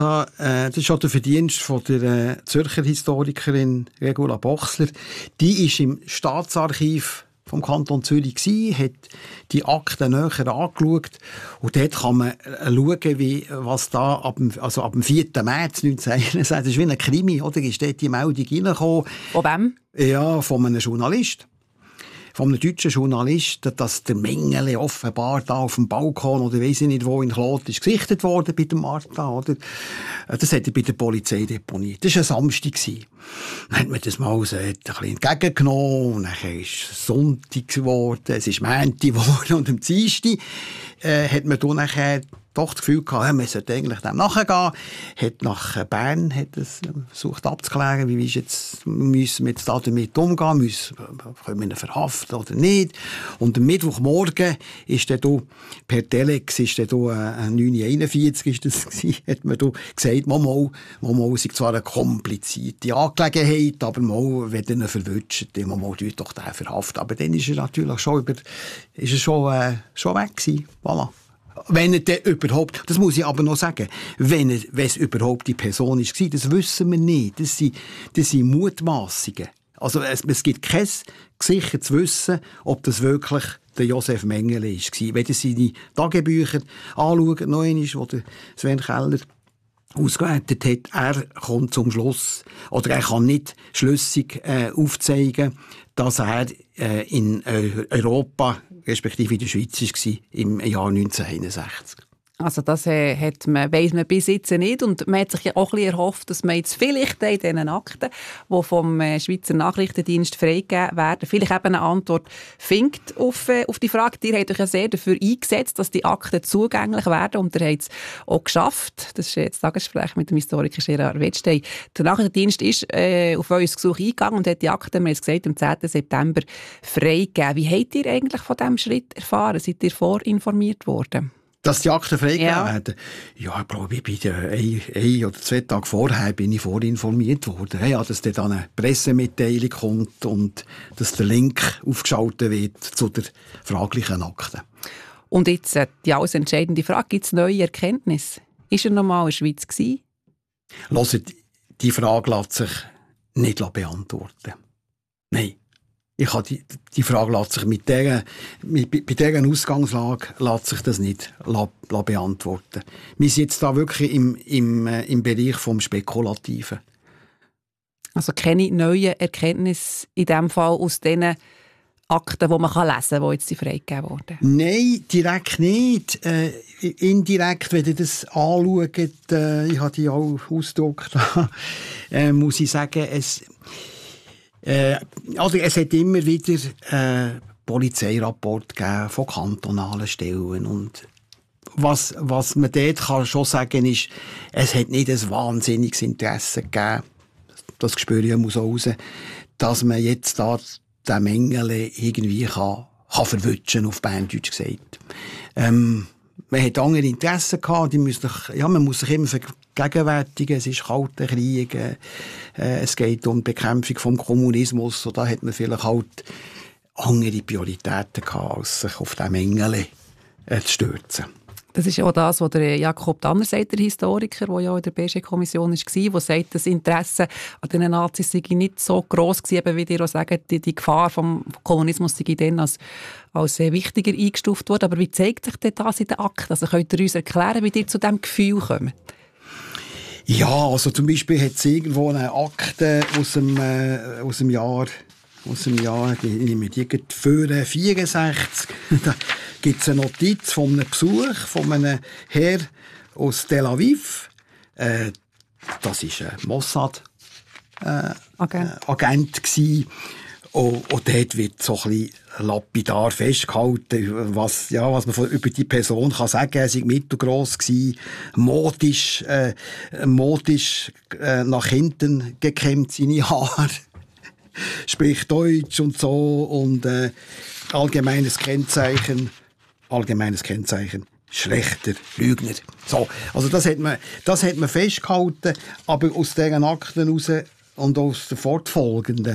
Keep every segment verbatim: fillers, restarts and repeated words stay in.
Ja, äh, das ist auch der Verdienst von der äh, Zürcher Historikerin Regula Bochsler. Die ist im Staatsarchiv vom Kanton Zürich gsi, hat die Akten näher angeschaut und dort kann man schauen, wie, was da ab dem, also ab dem vierten März neunzehnhunderteinundsechzig, das ist wie ein Krimi, oder? Ist dort die Meldung reingekommen. Von wem? Ja, von einem Journalist. Von einem deutschen Journalist, dass der Mengele offenbar da auf dem Balkon oder weiss ich nicht wo in Klot ist gesichtet worden bei der Martha, oder? Das hat er bei der Polizei deponiert. Das war ein Samstag. Dann hat man das mal so ein bisschen entgegengenommen und dann ist es Sonntag geworden, es ist Montag geworden und am Dienstag äh, hat man dann nachher doch das Gefühl gehabt, man sollte eigentlich dem nachgehen. Hat nach Bern hat es versucht abzuklären, wie ist jetzt, müssen wir jetzt da damit umgehen, müssen, können wir ihn verhaften oder nicht. Und am Mittwochmorgen ist dann da, per Telex, ist dann da, äh, neun Uhr einundvierzig ist das gewesen, hat man da gesagt, mal, mal, mal, mal, es ist zwar eine komplizierte Angelegenheit, aber mal, wenn ihr ihn verwünscht, mal, mal, tut doch den verhaften. Aber dann ist er natürlich schon über, ist er schon, äh, schon weg gewesen. Voilà. Wenn er denn überhaupt, das muss ich aber noch sagen, wenn, er, wenn es überhaupt die Person war, das wissen wir nicht. Das sind, das sind Mutmassungen. Also es, es gibt kein gesichertes Wissen, ob das wirklich der Josef Mengele war. Wenn ihr seine Tagebücher anschaut, noch einmal, wo der Sven Keller ausgewertet hat, er kommt zum Schluss, oder er kann nicht schlüssig äh, aufzeigen, dass er äh, in Europa, respektive in der Schweiz war, im Jahr neunzehnhunderteinundsechzig. Also das äh, hat man, weiss man bis jetzt nicht und man hat sich ja auch ein bisschen erhofft, dass man jetzt vielleicht in diesen Akten, die vom äh, Schweizer Nachrichtendienst freigegeben werden, vielleicht eben eine Antwort findet auf, äh, auf die Frage. Ihr habt euch ja sehr dafür eingesetzt, dass die Akten zugänglich werden und ihr habt es auch geschafft. Das ist jetzt das Tagesgespräch mit dem Historiker Gerard Wettstein. Der Nachrichtendienst ist äh, auf euer Gesuch eingegangen und hat die Akten, wir haben es gesagt, am zehnten September freigegeben. Wie habt ihr eigentlich von diesem Schritt erfahren? Seid ihr vorinformiert worden? Dass die Akten freigegeben ja. werden? Ja, ich glaube, ich bin ein, ein oder zwei Tage vorher bin ich vorinformiert worden. Ja, dass dann eine Pressemitteilung kommt und dass der Link aufgeschaltet wird zu der fraglichen Akte. Und jetzt äh, die alles entscheidende Frage, gibt es neue Erkenntnisse? Ist er noch mal in der Schweiz gewesen? Hört, die Frage lässt sich nicht beantworten. Nein. Ich habe die, die Frage lässt sich mit dieser, mit, bei dieser Ausgangslage lässt sich das nicht la, la beantworten. Wir sind jetzt da wirklich im, im, äh, im Bereich des Spekulativen. Also keine neuen Erkenntnisse in dem Fall aus diesen Akten, die man lesen kann, die jetzt freigegeben wurden? Nein, direkt nicht. Äh, indirekt, wenn ihr das anschaut, äh, ich habe die auch ausgedruckt, äh, muss ich sagen, es... Äh, also es hat immer wieder äh, Polizeirapport gegeben von kantonalen Stellen und was, was man dort kann schon sagen ist, es hat nicht ein wahnsinniges Interesse gegeben, das spüre ich auch raus, dass man jetzt da den Mengele irgendwie kann, kann verwutschen, auf Berndeutsch gesagt. Ähm, man hat andere Interessen gehabt, die müssen sich, ja, man muss sich immer vergegenwärtigen, es ist kalter Krieg, äh, es geht um die Bekämpfung vom Kommunismus, und da hat man vielleicht halt andere Prioritäten gehabt, als sich auf den Mengele äh, zu stürzen. Das ist auch das, was der Jakob Tanner sagt, der Historiker, der ja in der B G-Kommission war, der sagt, das Interesse an den Nazis sei nicht so gross gewesen, wie ihr auch sagt, die, die Gefahr vom Kommunismus sei dann als, als wichtiger eingestuft worden. Aber wie zeigt sich denn das in den Akten? Also könnt ihr uns erklären, wie ihr zu diesem Gefühl kommt? Ja, also zum Beispiel hat es irgendwo eine Akte aus dem, äh, aus dem Jahr, aus dem Jahr, ich nehme die für vierundsechzig, da gibt es eine Notiz von einem Besuch von einem Herr aus Tel Aviv. Äh, das war ein Mossad äh, Agent. Äh, Agent gewesen. Und, und dort wird so ein bisschen lapidar festgehalten, was, ja, was man von, über die Person kann sagen kann. Er sei mittelgross gewesen, modisch, äh, modisch äh, nach hinten gekämmt, seine Haare. Spricht Deutsch und so. Und äh, allgemeines Kennzeichen, allgemeines Kennzeichen, schlechter Lügner. So, also das hat man, das hat man festgehalten, aber aus diesen Akten raus und aus den fortfolgenden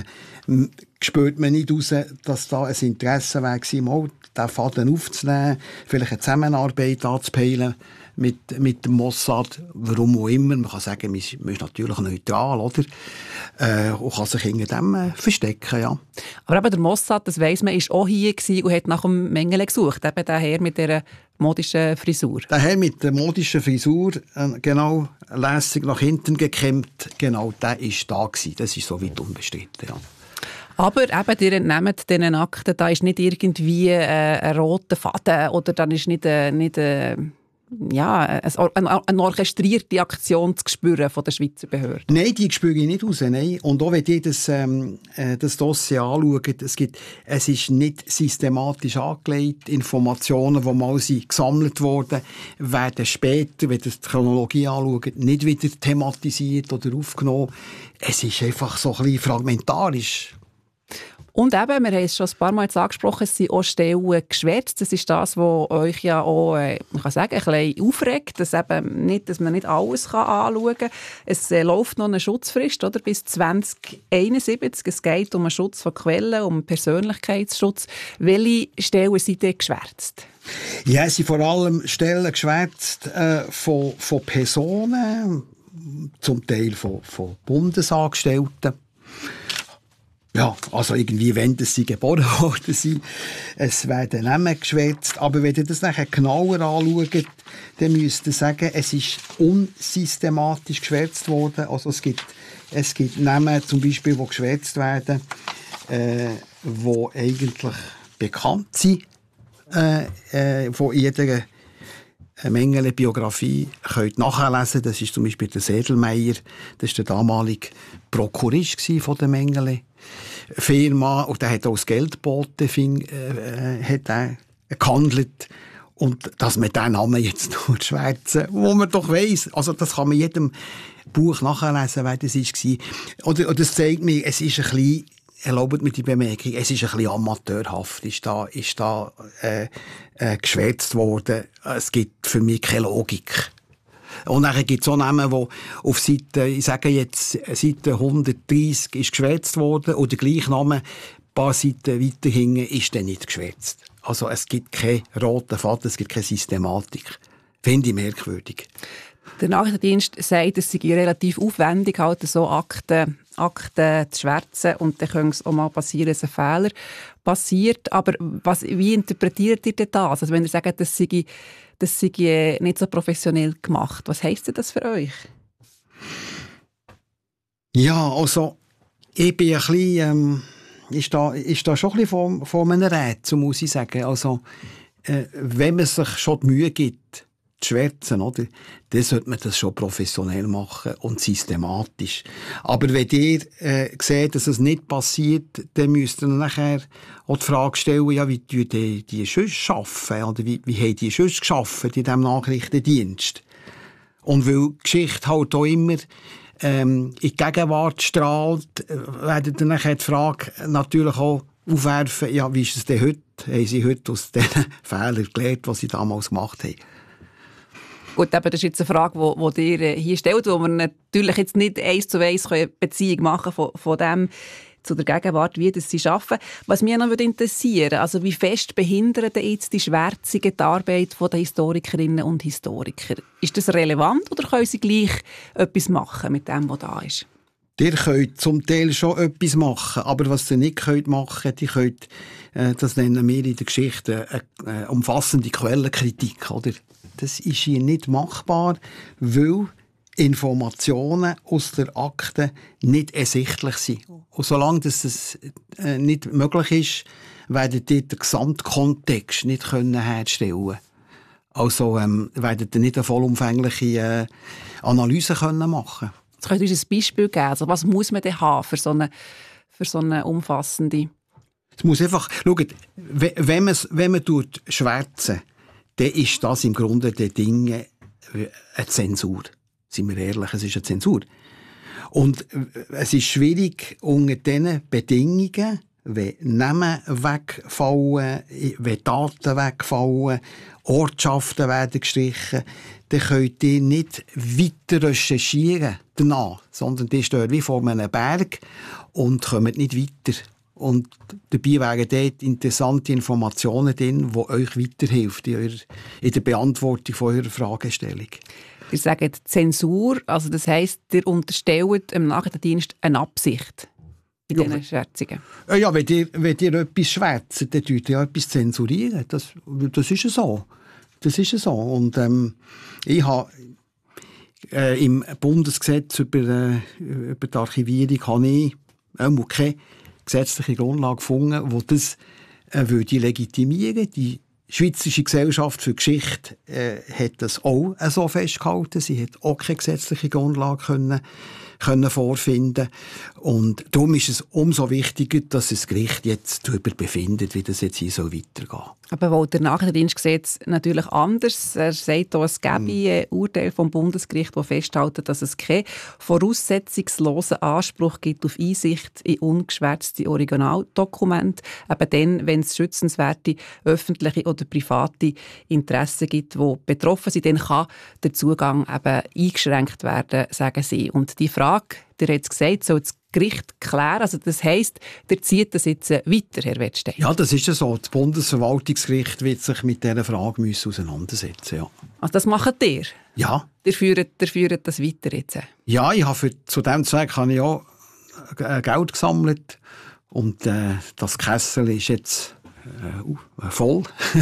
spürt man nicht raus, dass da ein Interesse war, mal diesen Faden aufzunehmen, vielleicht eine Zusammenarbeit anzupeilen mit, mit dem Mossad, warum auch immer. Man kann sagen, man ist, man ist natürlich neutral, oder? Äh, und kann sich hinter dem äh, verstecken, ja. Aber eben der Mossad, das weiss man, ist auch hier gewesen und hat nach dem Mengele gesucht. Eben der Herr mit dieser modischen Frisur. Der Herr mit der modischen Frisur, äh, genau, lässig nach hinten gekämmt, genau, der war da gewesen. Das ist soweit unbestritten, ja. Aber eben, ihr entnehmt diesen Akten, da ist nicht irgendwie äh, ein roter Faden oder dann ist nicht, äh, nicht äh, ja, eine, eine orchestrierte Aktion zu spüren von der Schweizer Behörde. Nein, die spüre ich nicht raus. Nein. Und auch wenn ihr das, ähm, das Dossier anschaut, es, gibt, es ist nicht systematisch angelegt. Informationen, die mal sind gesammelt wurden, werden später, wenn ihr die Chronologie anschaut, nicht wieder thematisiert oder aufgenommen. Es ist einfach so ein bisschen fragmentarisch. Und eben, wir haben es schon ein paar Mal jetzt angesprochen, es sind auch Stellen geschwärzt. Das ist das, was euch ja auch, man kann sagen, ein bisschen aufregt, dass, eben nicht, dass man nicht alles kann anschauen kann. Es äh, läuft noch eine Schutzfrist, oder, bis zwanzig einundsiebzig. Es geht um den Schutz von Quellen, um Persönlichkeitsschutz. Welche Stellen sind denn geschwärzt? Ja, es sind vor allem Stellen geschwärzt äh, von, von Personen, zum Teil von, von Bundesangestellten. Ja, also irgendwie, wenn das sie geboren worden sind, es werden Namen geschwärzt. Aber wenn ihr das nachher genauer anschaut, dann müsst ihr sagen, es ist unsystematisch geschwärzt worden. Also es gibt, es gibt Namen, zum Beispiel, die geschwärzt werden, äh, die eigentlich bekannt sind, äh, äh, von jeder Mengele-Biografie könnt nachlesen. Das ist zum Beispiel der Sedlmeier, das war der damalige Prokurist von der Mengele Firma, und der hat auch das Geldbote äh, hat er gehandelt. Und dass man diesen Namen jetzt nur schwärzen, wo man doch weiss, also das kann man in jedem Buch nachlesen, wer das war. Oder, oder das zeigt mir, es ist ein bisschen, erlaubt mir die Bemerkung, es ist ein bisschen amateurhaft, ist da, ist da äh, äh, geschwärzt worden. Es gibt für mich keine Logik. Und dann gibt es auch Namen, die auf Seite, ich sage jetzt, Seite hundertdreissig ist geschwärzt worden, und der gleiche Name, ein paar Seiten weiter hinten, ist dann nicht geschwärzt. Also es gibt keinen roten Faden, es gibt keine Systematik. Finde ich merkwürdig. Der Nachrichtendienst sagt, es sei relativ aufwendig, halt so Akten, Akten zu schwärzen, und dann könnte es auch mal passieren, dass ein Fehler passiert. Aber was, wie interpretiert ihr denn das? Also wenn ihr sagt, das sei, das sei nicht so professionell gemacht, was heisst denn das für euch? Ja, also ich bin ein bisschen, ähm, ist da, ist da schon ein bisschen von, von einem Rätsel, muss ich sagen. Also äh, wenn man sich schon die Mühe gibt, zu schwärzen, oder? Dann sollte man das schon professionell machen und systematisch. Aber wenn ihr äh, seht, dass es nicht passiert, dann müsst ihr nachher auch die Frage stellen, ja, wie tun die, die sonst arbeiten? Oder wie, wie haben die sonst gearbeitet in diesem Nachrichtendienst? Und weil die Geschichte halt auch immer ähm, in die Gegenwart strahlt, werdet ihr nachher die Frage natürlich auch aufwerfen, ja, wie ist es denn heute? Haben sie heute aus den Fehlern gelernt, die sie damals gemacht haben? Gut, aber das ist jetzt eine Frage, die, die ihr hier stellt, wo wir natürlich jetzt nicht eins zu eins eine Beziehung machen von, von dem zu der Gegenwart, wie das sie arbeiten. Was mich noch interessieren würde, also wie fest behindern jetzt die Schwärzungen die Arbeit der Historikerinnen und Historiker? Ist das relevant oder können sie gleich etwas machen mit dem, was da ist? Ihr könnt zum Teil schon etwas machen, aber was ihr nicht könnt machen, die könnt, äh, das nennen wir in der Geschichte eine, eine umfassende Quellenkritik, oder? Das ist hier nicht machbar, weil Informationen aus der Akte nicht ersichtlich sind. Und solange das äh, nicht möglich ist, werdet ihr den Gesamtkontext nicht können herstellen. Also ähm, werdet ihr nicht eine vollumfängliche äh, Analyse können machen. Jetzt könnt ihr uns ein Beispiel geben. Also was muss man denn haben für so eine, für so eine umfassende? Es muss einfach, schaut, wenn man, wenn man schwärzen, dann ist das im Grunde der Dinge eine Zensur. Seien wir ehrlich, es ist eine Zensur. Und es ist schwierig unter diesen Bedingungen, wenn Namen wegfallen, wenn Daten wegfallen, Ortschaften werden gestrichen, dann könnt ihr nicht weiter recherchieren danach, sondern ihr steht wie vor einem Berg und kommt nicht weiter. Und dabei wären dort interessante Informationen drin, die euch weiterhelfen in, eurer, in der Beantwortung von eurer Fragestellung. Ihr sagt Zensur, also das heisst, ihr unterstellt dem Nachrichtendienst eine Absicht in diesen Schätzungen? Ja, wenn ihr, wenn ihr etwas schwätzt, dann tut ihr ja etwas zensurieren. Das, das ist ja so. Das ist ja so. Und ähm, ich habe äh, im Bundesgesetz über, äh, über die Archivierung habe ich äh, keine gesetzliche Grundlage gefunden, die das äh, würde legitimieren. Die Schweizerische Gesellschaft für Geschichte äh, hat das auch äh, so festgehalten. Sie hat auch keine gesetzliche Grundlage können, können vorfinden. Und darum ist es umso wichtiger, dass das Gericht jetzt darüber befindet, wie das jetzt hier so weitergeht. Aber wo der Nachrichtendienst sieht es natürlich anders. Er sagt auch, es gebe ein Urteil vom Bundesgericht, das festhält, dass es keinen voraussetzungslosen Anspruch gibt auf Einsicht in ungeschwärzte Originaldokumente. Eben dann, wenn es schützenswerte öffentliche oder private Interessen gibt, die betroffen sind, dann kann der Zugang eben eingeschränkt werden, sagen sie. Und die Frage, der hat es gesagt, soll das Gericht klären. Also das heisst, der zieht das jetzt weiter, Herr Wettstein. Ja, das ist ja so. Das Bundesverwaltungsgericht wird sich mit dieser Frage müssen auseinandersetzen. Ja. Also das macht ihr? Ja. Ihr führt, ihr führt das weiter jetzt? Ja, ich habe für, zu diesem Zweck habe ich auch Geld gesammelt. Und äh, das Kessel ist jetzt äh, voll.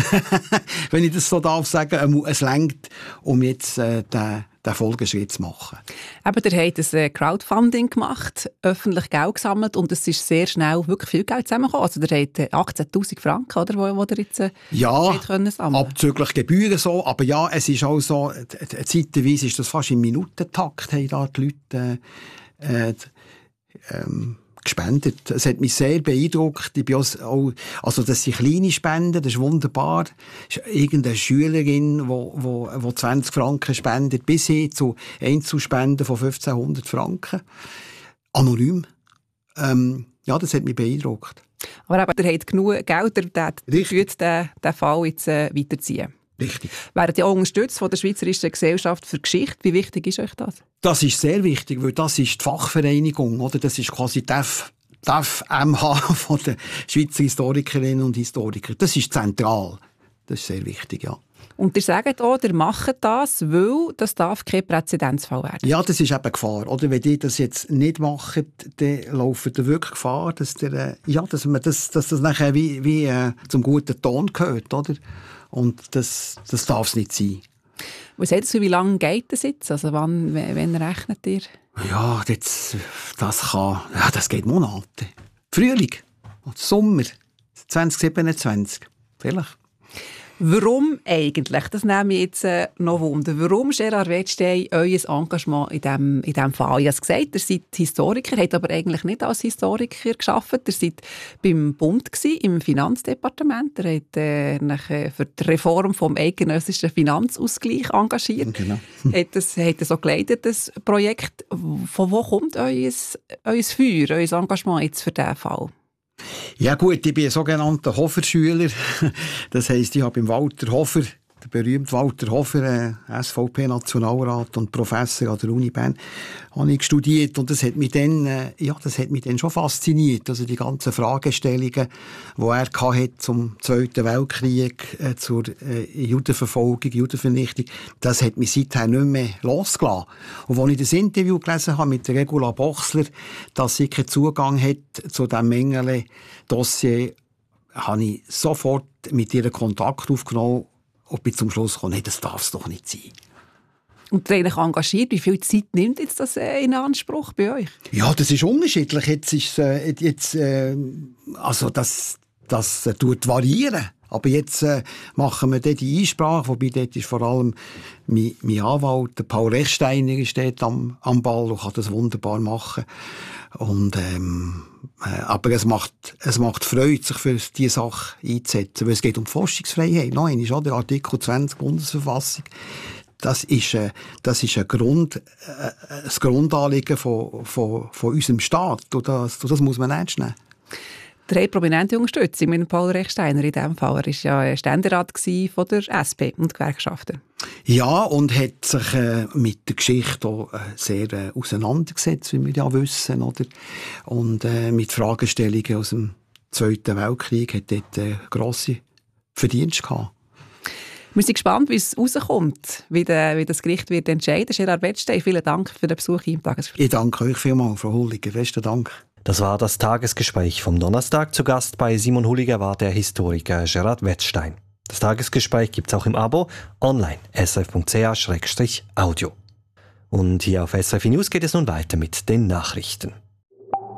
Wenn ich das so darf sagen. Es reicht, um jetzt äh, den den Folgeschritt zu machen. Aber ihr habt ein Crowdfunding gemacht, öffentlich Geld gesammelt und es ist sehr schnell wirklich viel Geld zusammengekommen. Also ihr habt achtzehntausend Franken, oder, wo, wo ihr jetzt äh, ja, können sammeln. Abzüglich Gebühren so, aber ja, es ist auch so, zeitweise ist das fast im Minutentakt, haben da die Leute äh, äh, ähm, gespendet. Es hat mich sehr beeindruckt. Ich bin auch, also das sind kleine Spenden, das ist wunderbar. Es ist irgendeine Schülerin, die wo, wo, wo zwanzig Franken spendet, bis hin zu Einzelspenden von fünfzehnhundert Franken. Anonym. Ähm, ja, das hat mich beeindruckt. Aber eben, ihr habt genug Geld, der wird den, den Fall jetzt äh, weiterziehen. Richtig. Werden ja auch unterstützt von der Schweizerischen Gesellschaft für Geschichte. Wie wichtig ist euch das? Das ist sehr wichtig, weil das ist die Fachvereinigung, oder? Das ist quasi die F M H von den Schweizer Historikerinnen und Historiker. Das ist zentral. Das ist sehr wichtig, ja. Und ihr sagt auch, ihr macht das, weil das darf kein Präzedenzfall werden. Ja, das ist eben Gefahr. Oder wenn ihr das jetzt nicht macht, dann laufen ihr wirklich Gefahr, dass, der, ja, dass, man das, dass das nachher wie, wie äh, zum guten Ton gehört, oder? Und das, das darf es nicht sein. Was sagt ihr, wie lange geht das jetzt? Also wann, wann rechnet ihr? Ja, das, das kann, ja, das geht Monate. Frühling, Sommer, zwanzig siebenundzwanzig, vielleicht. Warum eigentlich? Das nehme ich jetzt äh, noch Wunder. Warum, Gerard Wettstein, euer Engagement in diesem in dem Fall? Ich habe es gesagt, ihr seid Historiker, habt aber eigentlich nicht als Historiker gearbeitet. Ihr seid beim Bund gewesen, im Finanzdepartement. Ihr habt äh, äh, für die Reform vom eidgenössischen Finanzausgleich engagiert. Genau. Hat das, hat das auch geleitet, das Projekt. Von wo kommt euer, euer Feuer, euer Engagement jetzt für diesen Fall? Ja gut, ich bin ein sogenannter Hofer-Schüler. Das heisst, ich habe beim Walter Hofer, der berühmte Walter Hofer, äh, S V P-Nationalrat und Professor an der Uni Bern, habe ich studiert und das hat mich dann, äh, ja, das hat mich dann schon fasziniert. Also die ganzen Fragestellungen, die er hatte zum Zweiten Weltkrieg, äh, zur äh, Judenverfolgung, Judenvernichtung, das hat mich seither nicht mehr losgelassen. Und als ich das Interview gelesen habe mit der Regula Bochsler, dass sie keinen Zugang hat zu diesem Mengele-Dossier, habe ich sofort mit ihr Kontakt aufgenommen und bin zum Schluss gekommen, nee, das darf es doch nicht sein. Und ihr eigentlich engagiert, wie viel Zeit nimmt jetzt das in Anspruch bei euch? Ja, das ist unterschiedlich. Jetzt ist äh, jetzt, äh, also das, das äh, tut variieren. Aber jetzt äh, machen wir dort die Einsprache, wobei dort ist vor allem mein, mein Anwalt, der Paul Rechsteiner, ist dort am, am Ball und kann das wunderbar machen. Und, ähm, äh, aber es macht, es macht Freude, sich für diese Sache einzusetzen, weil es geht um Forschungsfreiheit. Noch einmal, oder? Artikel zwanzig Bundesverfassung. Das ist, äh, das ist ein Grund, äh, das Grundanliegen von, von, von unserem Staat. Und das, und das muss man ernst nehmen. Drei prominente Unterstützung mit Paul Rechsteiner in diesem Fall. Er war ja Ständerat von der S P und Gewerkschaften. Ja, und hat sich äh, mit der Geschichte auch äh, sehr äh, auseinandergesetzt, wie wir ja wissen. Oder? Und äh, mit Fragestellungen aus dem Zweiten Weltkrieg hat dort äh, grosse Verdienste gehabt. Wir sind gespannt, wie es rauskommt, wie, de, wie das Gericht wird entscheiden. Gerard Wettstein, vielen Dank für den Besuch im Tagesgespräch. Ich danke euch vielmals, Frau Hulliger. Besten Dank. Das war das Tagesgespräch vom Donnerstag. Zu Gast bei Simon Hulliger war der Historiker Gerard Wettstein. Das Tagesgespräch gibt es auch im Abo online s r f punkt c h slash audio. Und hier auf S R F News geht es nun weiter mit den Nachrichten.